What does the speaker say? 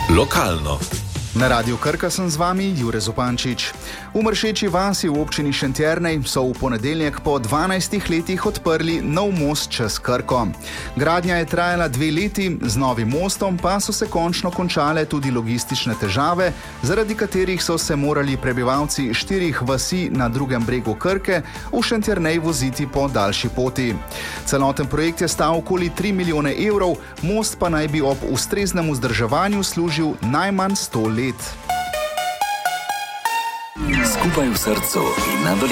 Lokalno. Na Radiu Krka sem z vami, Jure Zupančič. V Mršeči vasi v občini Šentjernej so v ponedeljek po 12 letih odprli nov most čez Krko. Gradnja je trajala 2 leti, z novim mostom pa so se končno končale tudi logistične težave, zaradi katerih so se morali prebivalci 4 vasi na drugem bregu Krke v Šentjernej voziti po daljši poti. Celoten projekt je stal okoli 3 milijone evrov, most pa naj bi ob ustreznem vzdrževanju služil najmanj 100 let. Skupaj v srcu in na dolini.